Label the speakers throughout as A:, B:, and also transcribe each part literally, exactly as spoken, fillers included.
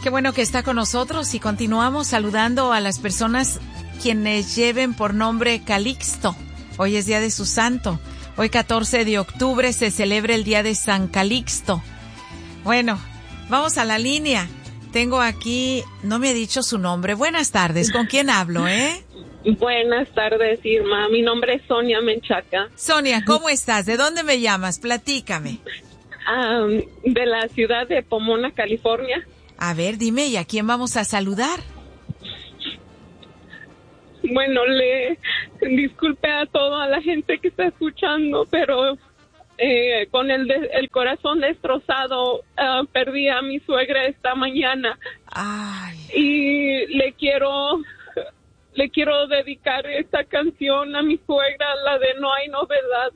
A: Qué bueno que está con nosotros y continuamos saludando a las personas quienes lleven por nombre Calixto. Hoy es día de su santo. Hoy catorce de octubre se celebra el día de San Calixto. Bueno, vamos a la línea. Tengo aquí, no me ha dicho su nombre. Buenas tardes, ¿con quién hablo, eh?
B: Buenas tardes, Irma. Mi nombre es Sonia Menchaca.
A: Sonia, ¿cómo estás? ¿De dónde me llamas? Platícame.
B: Um, de la ciudad de Pomona, California.
A: A ver, dime, ¿y a quién vamos a saludar?
B: Bueno, le disculpe a toda la gente que está escuchando, pero eh, con el, de, el corazón destrozado, uh, perdí a mi suegra esta mañana.
A: Ay.
B: Y le quiero, le quiero dedicar esta canción a mi suegra, la de No hay novedad.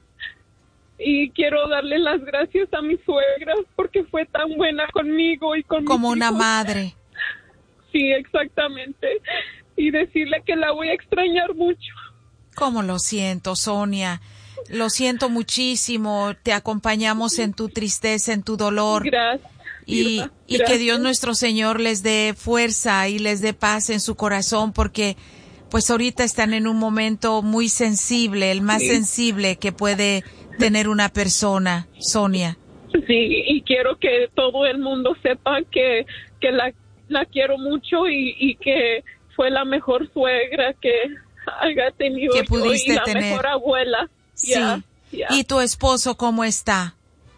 B: Y quiero darle las gracias a mi suegra porque fue tan buena conmigo y con
A: Como
B: mis
A: una
B: hijos.
A: madre.
B: Sí, exactamente. Y decirle que la voy a extrañar mucho.
A: Cómo lo siento, Sonia. Lo siento muchísimo. Te acompañamos en tu tristeza, en tu dolor.
B: Gracias.
A: Y,
B: Irma,
A: y
B: gracias.
A: que Dios nuestro Señor les dé fuerza y les dé paz en su corazón, porque pues ahorita están en un momento muy sensible, el más
B: sí.
A: sensible que puede tener una persona, Sonia.
B: Sí, y quiero que todo el mundo sepa que, que la, la quiero mucho y, y que fue la mejor suegra que haya tenido
A: que pudiste
B: yo y la
A: tener.
B: mejor abuela.
A: Sí.
B: Yeah, yeah.
A: ¿Y tu esposo cómo está?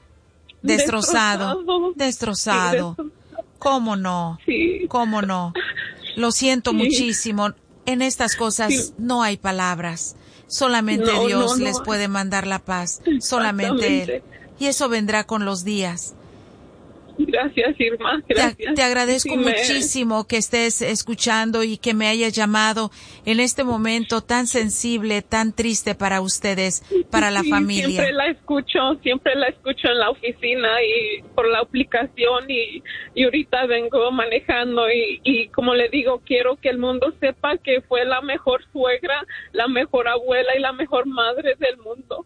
A: Destrozado.
B: Destrozado.
A: Destrozado.
B: Sí,
A: ¿Cómo no?
B: Sí.
A: ¿Cómo no? Lo siento
B: Sí.
A: muchísimo. En estas cosas sí. no hay palabras. Solamente
B: no,
A: Dios
B: no, no.
A: les puede mandar la paz. Solamente Él. Y eso vendrá con los días.
B: Gracias, Irma. Gracias.
A: Te, te agradezco
B: sí, me...
A: muchísimo que estés escuchando y que me hayas llamado en este momento tan sensible, tan triste para ustedes, para la
B: sí,
A: familia.
B: Siempre la escucho, siempre la escucho en la oficina y por la aplicación y, y ahorita vengo manejando y, y como le digo, quiero que el mundo sepa que fue la mejor suegra, la mejor abuela y la mejor madre del mundo.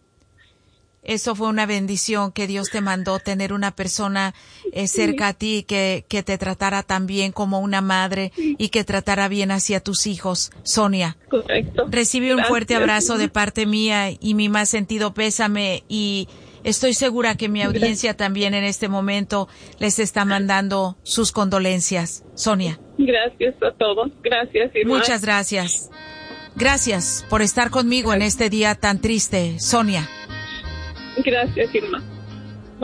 A: Eso fue una bendición que Dios te mandó, tener una persona eh, cerca sí. a ti que, que te tratara tan bien como una madre sí. y que tratara bien hacia tus hijos. Sonia,
B: correcto.
A: Recibe un Gracias. fuerte abrazo de parte mía y mi más sentido pésame, y estoy segura que mi audiencia Gracias. también en este momento les está mandando sus condolencias. Sonia.
B: Gracias a todos. Gracias, Irma.
A: Muchas gracias. Gracias por estar conmigo Gracias. en este día tan triste, Sonia.
B: Gracias, Irma.